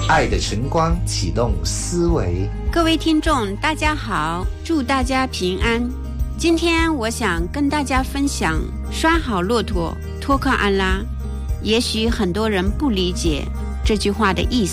爱的晨光启动思维。 各位听众大家好，祝大家平安。今天我想跟大家分享拴好骆驼，脱缰安拉。也许很多人不理解这句话的意思，